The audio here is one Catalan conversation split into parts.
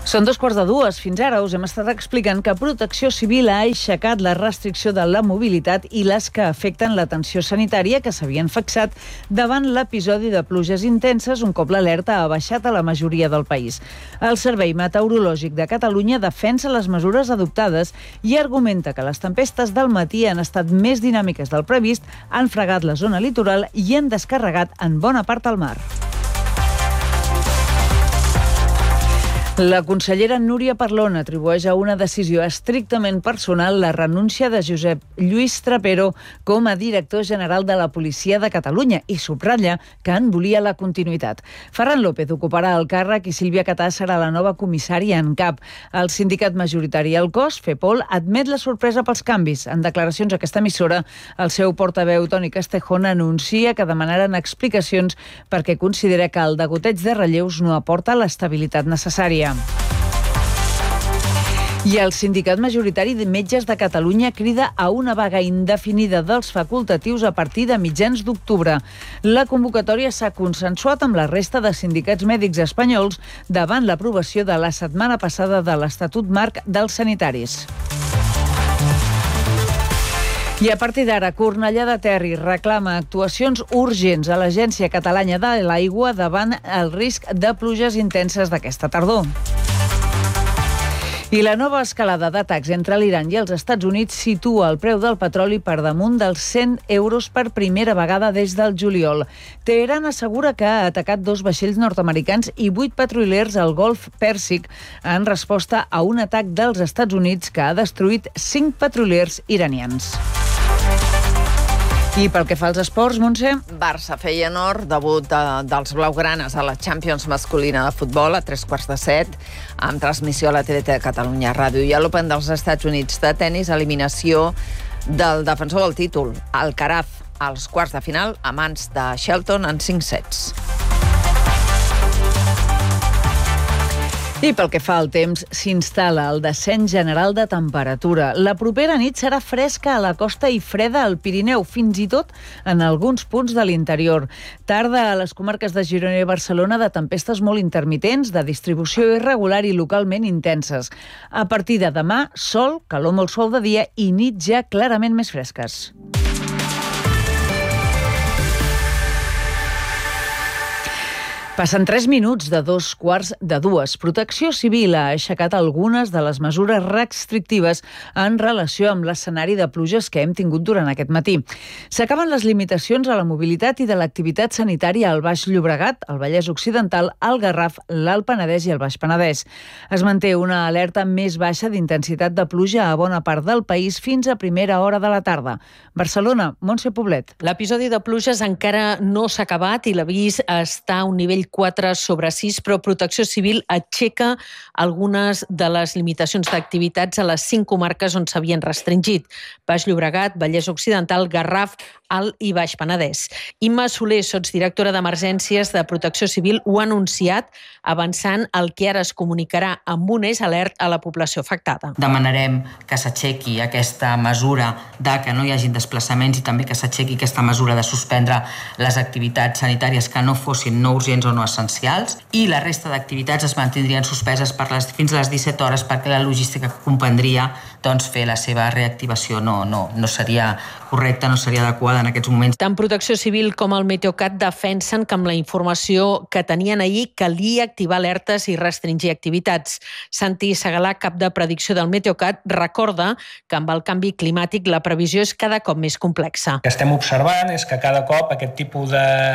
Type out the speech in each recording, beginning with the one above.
Són 2:15. Fins ara us hem estat explicant que Protecció Civil ha aixecat la restricció de la mobilitat i les que afecten l'atenció sanitària que s'havien fixat davant l'episodi de pluges intenses un cop l'alerta ha baixat a la majoria del país. El Servei Meteorològic de Catalunya defensa les mesures adoptades i argumenta que les tempestes del matí han estat més dinàmiques del previst, han fregat la zona litoral i han descarregat en bona part al mar. La consellera Núria Parlon atribueix a una decisió estrictament personal la renúncia de Josep Lluís Trapero com a director general de la Policia de Catalunya i subratlla que en volia la continuïtat. Ferran López ocuparà el càrrec i Sílvia Catà serà la nova comissària en cap. El sindicat majoritari al cos, FEPOL, admet la sorpresa pels canvis. En declaracions a aquesta emissora, el seu portaveu Toni Castejón anuncia que demanaran explicacions perquè considera que el degoteig de relleus no aporta l'estabilitat necessària. I el sindicat majoritari de metges de Catalunya crida a una vaga indefinida dels facultatius a partir de mitjans d'octubre. La convocatòria s'ha consensuat amb la resta de sindicats mèdics espanyols davant l'aprovació de la setmana passada de l'Estatut Marc dels Sanitaris. I a partir d'ara, Cornellà de Terri reclama actuacions urgents a l'Agència Catalana de l'Aigua davant el risc de pluges intenses d'aquesta tardor. I la nova escalada d'atacs entre l'Iran i els Estats Units situa el preu del petroli per damunt dels 100 euros per primera vegada des del juliol. Teheran assegura que ha atacat 2 vaixells nord-americans i 8 petroliers al Golf Pèrsic en resposta a un atac dels Estats Units que ha destruït 5 petroliers iranians. I pel que fa als esports, Montse? Barça-Feyenoord, debut dels blaugranes a la Champions masculina de futbol a 6:45, amb transmissió a la TDT de Catalunya Ràdio. I a l'Open dels Estats Units de tenis, eliminació del defensor del títol, Alcaraz, als quarts de final a mans de Shelton en 5 sets. I pel que fa al temps, s'instal·la el descens general de temperatura. La propera nit serà fresca a la costa i freda al Pirineu, fins i tot en alguns punts de l'interior. Tarda a les comarques de Girona i Barcelona de tempestes molt intermitents, de distribució irregular i localment intenses. A partir de demà, sol, calor molt suau de dia i nits ja clarament més fresques. Passen 3 minuts de 2:15. Protecció Civil ha aixecat algunes de les mesures restrictives en relació amb l'escenari de pluges que hem tingut durant aquest matí. S'acaben les limitacions a la mobilitat i de l'activitat sanitària al Baix Llobregat, al Vallès Occidental, al Garraf, l'Alt Penedès i el Baix Penedès. Es manté una alerta més baixa d'intensitat de pluja a bona part del país fins a primera hora de la tarda. Barcelona, Montse Poblet. L'episodi de pluges encara no s'ha acabat i l'avís està a un nivell 4/6, però Protecció Civil aixeca algunes de les limitacions d'activitats a les 5 comarques on s'havien restringit: Baix Llobregat, Vallès Occidental, Garraf, Alt i Baix Penedès. Imma Soler, sotsdirectora d'Emergències de Protecció Civil, ho ha anunciat, avançant el que ara es comunicarà amb un alert a la població afectada. Demanarem que s'aixequi aquesta mesura de que no hi hagin desplaçaments i també que s'aixequi aquesta mesura de suspendre les activitats sanitàries que no fossin no urgents o no essencials, i la resta d'activitats es mantindrien suspeses fins a les 17 hores perquè la logística que comprendria fer la seva reactivació no seria correcta, no seria adequada en aquests moments. Tant Protecció Civil com el Meteocat defensen que amb la informació que tenien ahir calia activar alertes i restringir activitats. Santi Segalà, cap de predicció del Meteocat, recorda que amb el canvi climàtic la previsió és cada cop més complexa. El que estem observant és que cada cop aquest tipus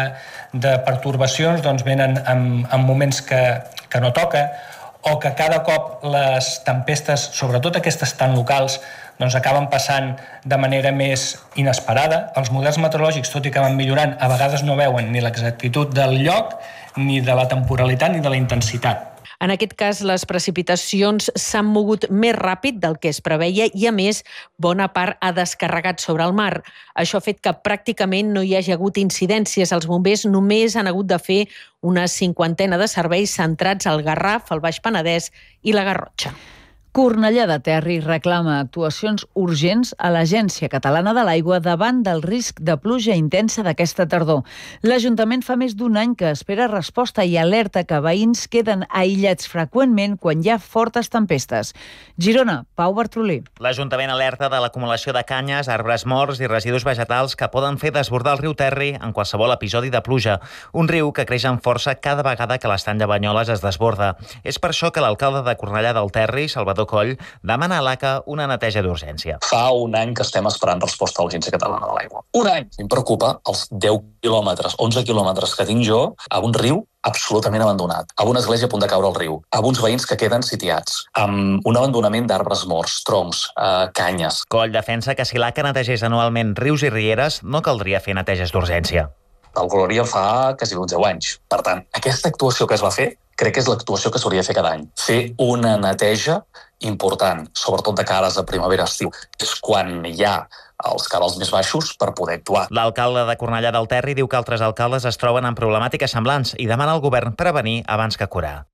de pertorbacions venen en moments que no toca, o que cada cop les tempestes, sobretot aquestes tan locals, acaben passant de manera més inesperada. Els models meteorològics, tot i que van millorant, a vegades no veuen ni l'exactitud del lloc, ni de la temporalitat, ni de la intensitat. En aquest cas, les precipitacions s'han mogut més ràpid del que es preveia i, a més, bona part ha descarregat sobre el mar. Això ha fet que pràcticament no hi hagi hagut incidències. Els bombers només han hagut de fer una 50 de serveis centrats al Garraf, al Baix Penedès i la Garrotxa. Cornellà de Terri reclama actuacions urgents a l'Agència Catalana de l'Aigua davant del risc de pluja intensa d'aquesta tardor. L'Ajuntament fa més d'un any que espera resposta i alerta que veïns queden aïllats freqüentment quan hi ha fortes tempestes. Girona, Pau Bartrolí. L'Ajuntament alerta de l'acumulació de canyes, arbres morts i residus vegetals que poden fer desbordar el riu Terri en qualsevol episodi de pluja. Un riu que creix amb força cada vegada que l'estany de Banyoles es desborda. És per això que l'alcalde de Cornellà del Terri, Salvador Coll, demana a l'ACA una neteja d'urgència. Fa un any que estem esperant resposta a l'Agència Catalana de l'Aigua. Un any! Em preocupa els 10 quilòmetres, 11 quilòmetres que tinc jo a un riu absolutament abandonat, a una església a punt de caure al riu, a uns veïns que queden sitiats, amb un abandonament d'arbres morts, troncs, canyes. Coll defensa que si l'ACA netegés anualment rius i rieres, no caldria fer neteges d'urgència. El Glòria fa quasi 10 anys. Per tant, aquesta actuació que es va fer, crec que és l'actuació que s'hauria de fer cada any. Fer una neteja important, sobretot de cares a primavera-estiu. És quan hi ha els cabals més baixos per poder actuar. L'alcalde de Cornellà del Terri diu que altres alcaldes es troben amb problemàtiques semblants i demana al govern prevenir abans que curar.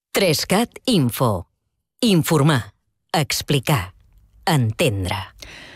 3CAT Info. Informar, explicar, entendre.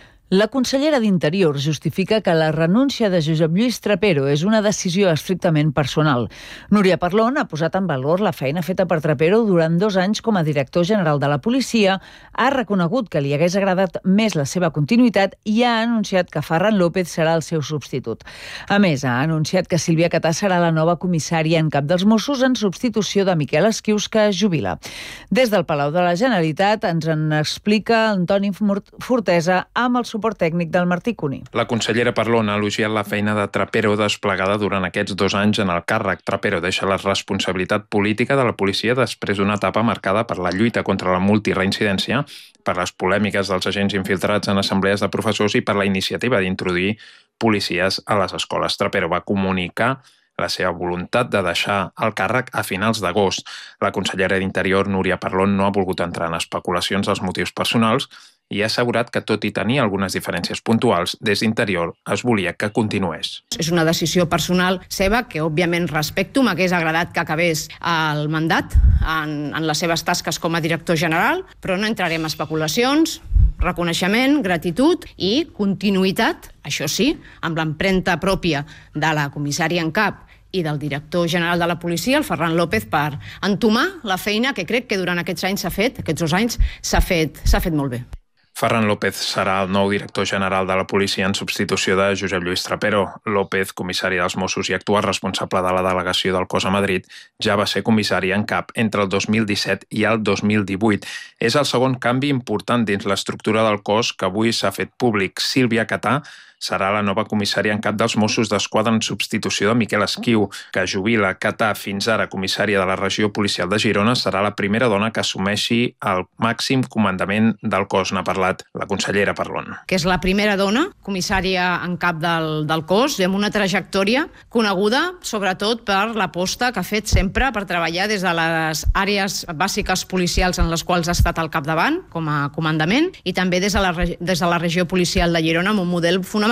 La consellera d'Interior justifica que la renúncia de Josep Lluís Trapero és una decisió estrictament personal. Núria Parlon ha posat en valor la feina feta per Trapero durant 2 anys com a director general de la policia, ha reconegut que li hagués agradat més la seva continuïtat i ha anunciat que Ferran López serà el seu substitut. A més, ha anunciat que Sílvia Catà serà la nova comissària en cap dels Mossos en substitució de Miquel Esquius, que es jubila. Des del Palau de la Generalitat ens en explica Antoni Fortesa amb el suport tècnic del Martí Cuní. La consellera Parlon ha elogiat la feina de Trapero desplegada durant aquests 2 anys en el càrrec. Trapero deixa la responsabilitat política de la policia després d'una etapa marcada per la lluita contra la multireincidència, per les polèmiques dels agents infiltrats en assemblees de professors i per la iniciativa d'introduir policies a les escoles. Trapero va comunicar la seva voluntat de deixar el càrrec a finals d'agost. La consellera d'Interior, Núria Parlon, no ha volgut entrar en especulacions dels motius personals i ha assegurat que, tot i tenir algunes diferències puntuals, des d'Interior es volia que continués. És una decisió personal seva que, òbviament, respecto. M'hagués agradat que acabés el mandat en les seves tasques com a director general, però no entrarem en especulacions. Reconeixement, gratitud i continuïtat, això sí, amb l'empremta pròpia de la comissària en cap i del director general de la policia, el Ferran López, per entomar la feina que crec que durant aquests anys aquests 2 anys s'ha fet molt bé. Ferran López serà el nou director general de la policia en substitució de Josep Lluís Trapero. López, comissari dels Mossos i actual responsable de la delegació del cos a Madrid, ja va ser comissari en cap entre el 2017 i el 2018. És el segon canvi important dins l'estructura del cos que avui s'ha fet públic. Sílvia Catà serà la nova comissària en cap dels Mossos d'Esquadra en substitució de Miquel Esquiu, que jubila. Catà, fins ara comissària de la regió policial de Girona, serà la primera dona que assumeixi el màxim comandament del cos. N'ha parlat la consellera Parlon. Que és la primera dona comissària en cap del cos, amb una trajectòria coneguda sobretot per l'aposta que ha fet sempre per treballar des de les àrees bàsiques policials en les quals ha estat al capdavant com a comandament i també des de la regió policial de Girona amb un model fonamentat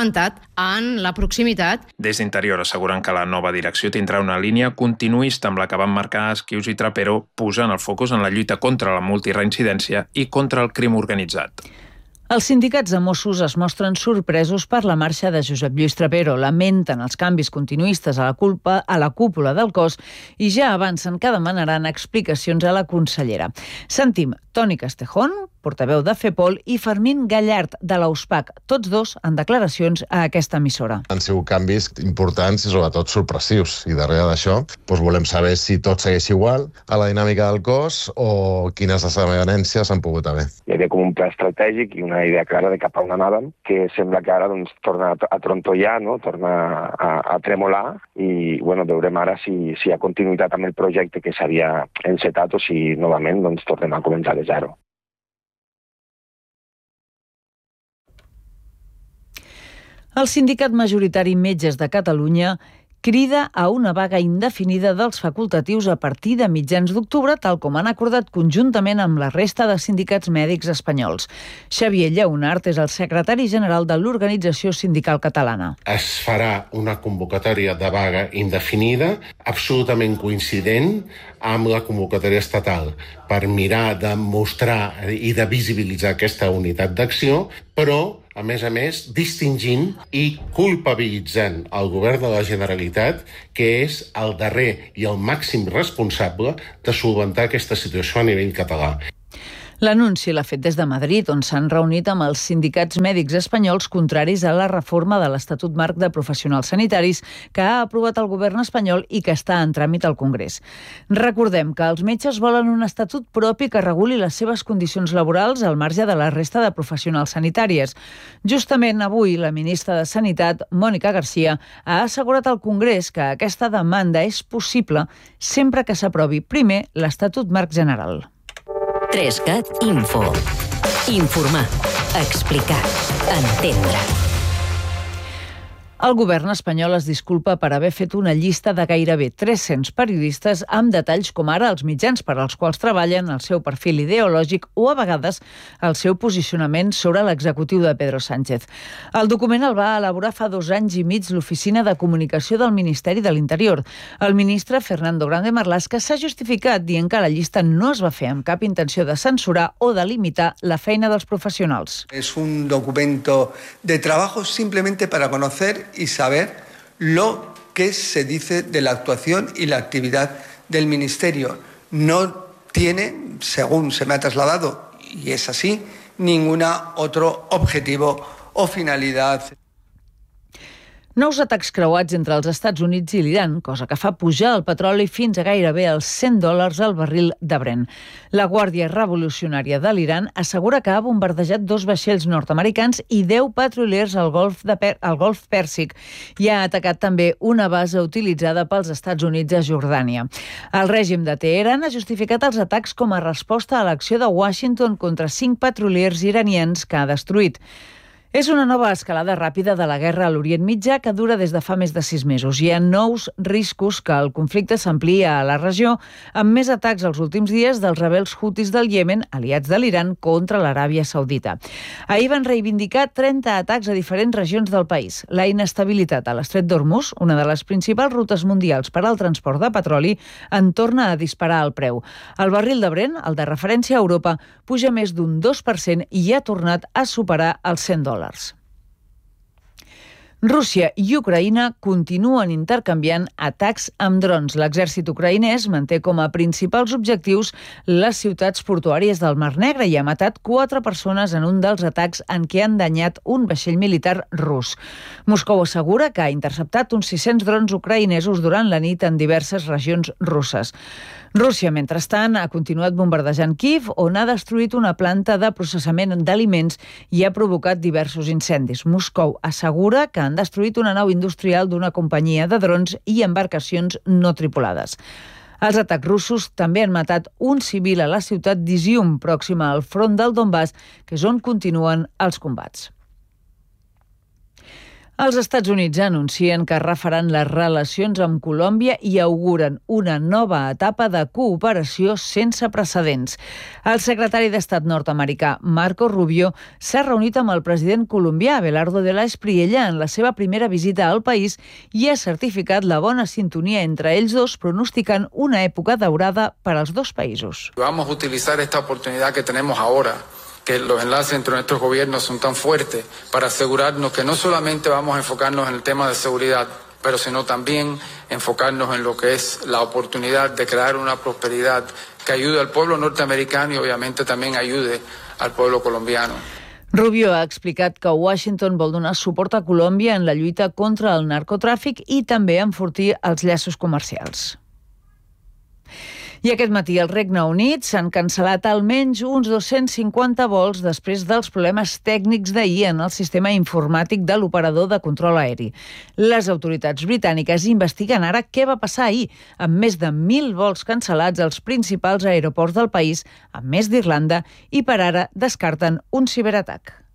en la proximitat. Des d'Interior asseguren que la nova direcció tindrà una línia continuista amb la que van marcar Esquius i Trapero, posant el focus en la lluita contra la multireincidència i contra el crim organitzat. Els sindicats de Mossos es mostren sorpresos per la marxa de Josep Lluís Trapero, lamenten els canvis continuistes a la cúpula del cos i ja avancen que demanaran explicacions a la consellera. Sentim Toni Castejón, portaveu de FEPOL, i Fermín Gallard, de l'AUSPAC, tots dos en declaracions a aquesta emissora. Han sigut canvis importants i sobretot sorpressius, i darrere d'això volem saber si tot segueix igual a la dinàmica del cos o quines desavenències han pogut haver. Hi havia com un pla estratègic i una idea clara de cap a on anàvem, que sembla que ara torna a trontollar, no? Torna a tremolar i veurem ara si hi ha continuïtat amb el projecte que s'havia encetat o si novament tornem a començar de zero. El sindicat majoritari Metges de Catalunya crida a una vaga indefinida dels facultatius a partir de mitjans d'octubre, tal com han acordat conjuntament amb la resta de sindicats mèdics espanyols. Xavier Lleonart és el secretari general de l'Organització Sindical Catalana. Es farà una convocatòria de vaga indefinida, absolutament coincident amb la convocatòria estatal per mirar de mostrar i de visibilitzar aquesta unitat d'acció, però, a més, distingint i culpabilitzant el govern de la Generalitat, que és el darrer i el màxim responsable de solventar aquesta situació a nivell català. L'anunci l'ha fet des de Madrid, on s'han reunit amb els sindicats mèdics espanyols contraris a la reforma de l'Estatut Marc de Professionals Sanitaris que ha aprovat el govern espanyol i que està en tràmit al Congrés. Recordem que els metges volen un estatut propi que reguli les seves condicions laborals al marge de la resta de professionals sanitàries. Justament avui, la ministra de Sanitat, Mònica Garcia, ha assegurat al Congrés que aquesta demanda és possible sempre que s'aprovi primer l'Estatut Marc General. 3CAT Info. Informar, explicar, entendre. El govern espanyol es disculpa per haver fet una llista de gairebé 300 periodistes amb detalls com ara els mitjans per als quals treballen, el seu perfil ideològic o, a vegades, el seu posicionament sobre l'executiu de Pedro Sánchez. El document el va elaborar fa 2 anys i mig l'Oficina de Comunicació del Ministeri de l'Interior. El ministre Fernando Grande Marlaska s'ha justificat dient que la llista no es va fer amb cap intenció de censurar o de limitar la feina dels professionals. Es un documento de trabajo simplemente para conocer y saber lo que se dice de la actuación y la actividad del Ministerio. No tiene, según se me ha trasladado, y es así, ningún otro objetivo o finalidad. Nous atacs creuats entre els Estats Units i l'Iran, cosa que fa pujar el petroli fins a gairebé els $100 al barril de Brent. La Guàrdia Revolucionària de l'Iran assegura que ha bombardejat 2 vaixells nord-americans i 10 petroliers al Golf Pèrsic i ha atacat també una base utilitzada pels Estats Units a Jordània. El règim de Teheran ha justificat els atacs com a resposta a l'acció de Washington contra 5 petroliers iranians que ha destruït. És una nova escalada ràpida de la guerra a l'Orient Mitjà que dura des de fa més de 6 mesos. Hi ha nous riscos que el conflicte s'amplia a la regió, amb més atacs els últims dies dels rebels hutis del Iemen, aliats de l'Iran, contra l'Aràbia Saudita. Ahir van reivindicar 30 atacs a diferents regions del país. La inestabilitat a l'Estret d'Hormuz, una de les principals rutes mundials per al transport de petroli, en torna a disparar el preu. El barril de Brent, el de referència a Europa, puja més d'un 2% i ha tornat a superar els $100. Rússia i Ucraïna continuen intercanviant atacs amb drons. L'exèrcit ucraïnès manté com a principals objectius les ciutats portuàries del Mar Negre i ha matat 4 persones en un dels atacs en què han danyat un vaixell militar rus. Moscou assegura que ha interceptat uns 600 drons ucraïnesos durant la nit en diverses regions russes. Rússia, mentrestant, ha continuat bombardejant Kíev, on ha destruït una planta de processament d'aliments i ha provocat diversos incendis. Moscou assegura que han destruït una nau industrial d'una companyia de drons i embarcacions no tripulades. Els atacs russos també han matat un civil a la ciutat d'Izium, pròxima al front del Donbass, que és on continuen els combats. Els Estats Units anuncien que refaran les relacions amb Colòmbia i auguren una nova etapa de cooperació sense precedents. El secretari d'Estat nord-americà, Marco Rubio, s'ha reunit amb el president colombià, Abelardo de la Espriella, en la seva primera visita al país i ha certificat la bona sintonia entre ells dos, pronosticant una època daurada per als dos països. Vamos a utilizar esta oportunidad que tenemos ahora, que los enlaces entre nuestros gobiernos son tan fuertes, para asegurarnos que no solamente vamos a enfocarnos en el tema de seguridad, pero sino también enfocarnos en lo que es la oportunidad de crear una prosperidad que ayude al pueblo norteamericano y obviamente también ayude al pueblo colombiano. Rubio ha explicat que Washington vol donar suport a Colòmbia en la lluita contra el narcotràfic i també enfortir els llaços comercials. I aquest matí al Regne Unit s'han cancel·lat almenys uns 250 vols després dels problemes tècnics d'ahir en el sistema informàtic de l'operador de control aeri. Les autoritats britàniques investiguen ara què va passar ahir, amb més de 1.000 vols cancel·lats als principals aeroports del país, a més d'Irlanda, i per ara descarten un ciberatac.